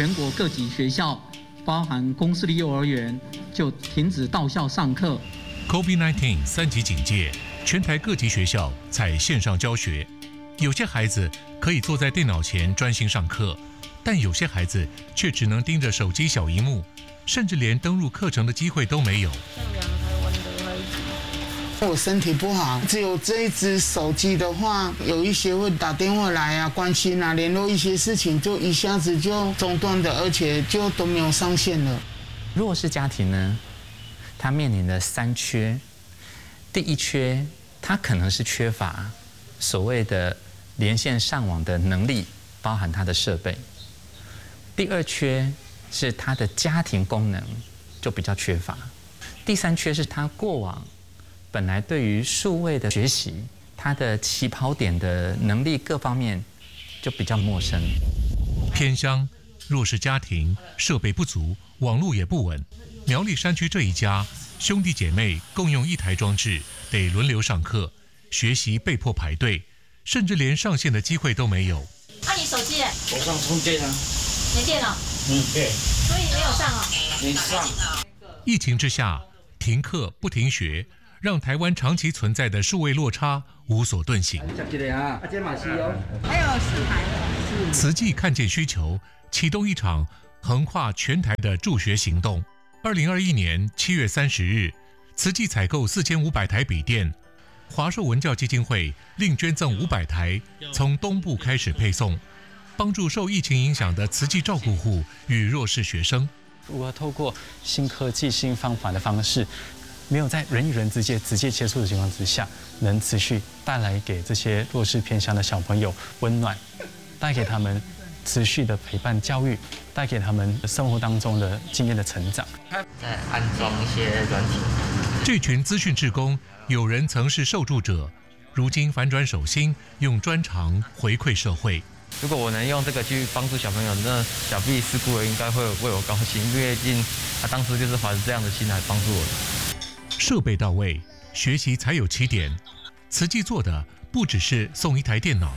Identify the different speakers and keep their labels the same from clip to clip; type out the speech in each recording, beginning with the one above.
Speaker 1: 全国各级学校，包含公私立幼儿园，就停止到校上课。
Speaker 2: COVID-19 3级警戒，全台各级学校采线上教学。有些孩子可以坐在电脑前专心上课，但有些孩子却只能盯着手机小萤幕，甚至连登入课程的机会都没有。
Speaker 3: 我身体不好，只有这一只手机的话，有一些会打电话来啊，关心啊，联络一些事情，就一下子就中断的，而且就都没有上线了。
Speaker 4: 弱势家庭呢，他面临的3缺。第一缺，他可能是缺乏所谓的连线上网的能力，包含他的设备。第2缺是他的家庭功能就比较缺乏。第3缺是他过往本来对于数位的学习，他的起跑点的能力各方面就比较陌生。
Speaker 2: 偏乡弱势家庭设备不足，网络也不稳。苗栗山区这一家兄弟姐妹共用1台装置，得轮流上课，学习被迫排队，甚至连上线的机会都没有。
Speaker 5: 你手机？
Speaker 3: 我上充电啊。
Speaker 5: 没电了？
Speaker 3: 对。
Speaker 5: 所以没有上啊？
Speaker 3: 没上。
Speaker 2: 疫情之下，停课不停学，让台湾长期存在的数位落差无所遁形。
Speaker 5: 还有4台。
Speaker 2: 慈济看见需求，启动一场横跨全台的助学行动。2021年7月30日，慈济采购4500台笔电，华硕文教基金会另捐赠500台，从东部开始配送，帮助受疫情影响的慈济照顾户与弱势学生。
Speaker 6: 如何透过新科技、新方法的方式，没有在人与人之间直接接触的情况之下，能持续带来给这些弱势偏乡的小朋友温暖，带给他们持续的陪伴教育，带给他们生活当中的经验的成长。
Speaker 7: 再安装一些软体。
Speaker 2: 这群资讯志工，有人曾是受助者，如今反转手心，用专长回馈社会。
Speaker 7: 如果我能用这个去帮助小朋友，那小弟师姑应该会为我高兴，因为毕竟他当初就是怀着这样的心来帮助我的。
Speaker 2: 设备到位，学习才有起点。慈济做的不只是送1台电脑，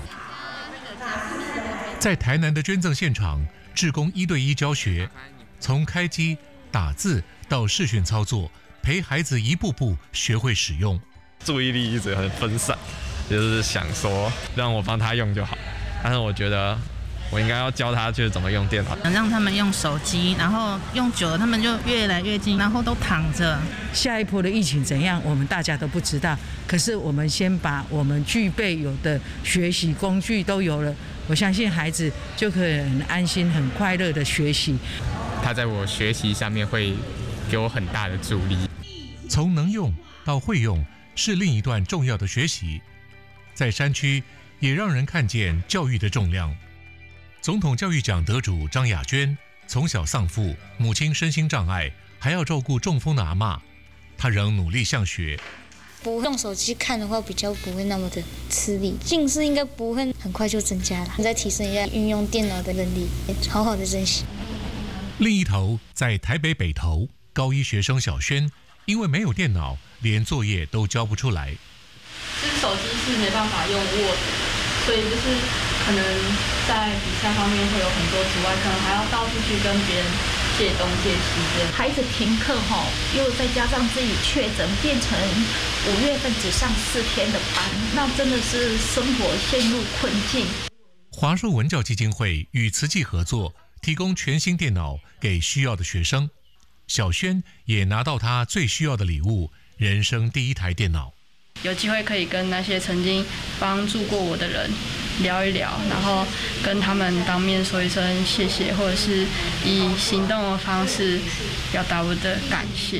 Speaker 2: 在台南的捐赠现场，志工1对1教学，从开机、打字到视讯操作，陪孩子一步步学会使用。
Speaker 8: 注意力一直很分散，就是想说让我帮他用就好，但是我觉得我应该要教他就是怎么用电脑，
Speaker 9: 让他们用手机，然后用久了他们就越来越近，然后都躺着。
Speaker 10: 下一波的疫情怎样，我们大家都不知道。可是我们先把我们具备有的学习工具都有了，我相信孩子就可以很安心、很快乐的学习。
Speaker 11: 他在我学习上面会给我很大的助力。
Speaker 2: 从能用到会用，是另一段重要的学习。在山区，也让人看见教育的重量。总统教育奖得主张雅娟从小丧父，母亲身心障碍，还要照顾中风的阿嬷，她仍努力向学。
Speaker 12: 不用手机看的话，比较不会那么的吃力，近视应该不会很快就增加了。再提升一下运用电脑的能力，好好的珍惜。
Speaker 2: 另一头，在台北北投，高1学生小轩因为没有电脑，连作业都交不出来。
Speaker 13: 就是手机是没办法用Word，所以就是可能在比赛方面会有很多阻碍，可能还要到处去跟别人借东借西的。
Speaker 14: 孩子停课又再加上自己确诊，变成5月份只上4天的班，那真的是生活陷入困境。
Speaker 2: 华硕文教基金会与慈济合作，提供全新电脑给需要的学生。小轩也拿到他最需要的礼物——人生第1台电脑。
Speaker 13: 有机会可以跟那些曾经帮助过我的人聊一聊，然后跟他们当面说一声谢谢，或者是以行动的方式表达我的感谢。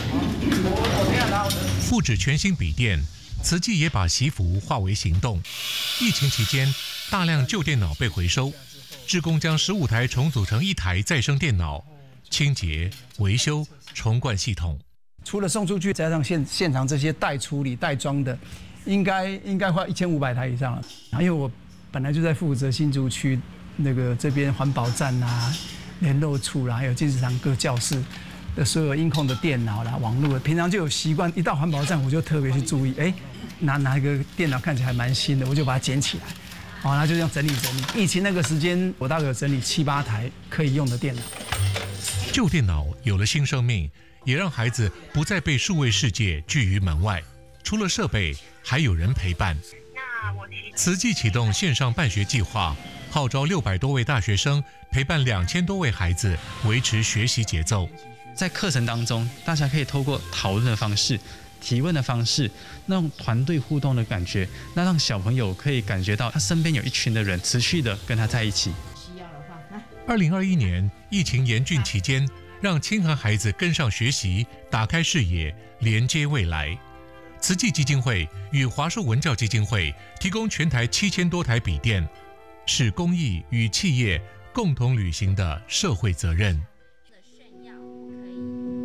Speaker 2: 不止全新笔电，慈济也把习福化为行动。疫情期间，大量旧电脑被回收，志工将15台重组成1台再生电脑，清洁、维修、重灌系统。
Speaker 15: 除了送出去，加上现场这些待处理、待装的，应该花1500台以上了。因为我本来就在负责新竹区这边环保站啊、联络处啦，还有金石堂各教室的所有音控的电脑啦、网络，平常就有习惯，一到环保站我就特别去注意，哪一个电脑看起来还蛮新的，我就把它捡起来， 那就这样整理。疫情那个时间，我大概有整理7、8台可以用的电脑。
Speaker 2: 旧电脑有了新生命，也让孩子不再被数位世界拒于门外。除了设备，还有人陪伴。慈济启动线上办学计划，号召600多位大学生陪伴2000多位孩子，维持学习节奏。
Speaker 6: 在课程当中，大家可以透过讨论的方式、提问的方式，那种团队互动的感觉，那让小朋友可以感觉到他身边有一群的人持续的跟他在一起。
Speaker 2: 2021年疫情严峻期间，让清寒孩子跟上学习，打开视野，连接未来。慈济基金会与华硕文教基金会提供全台7000多台笔电，是公益与企业共同履行的社会责任。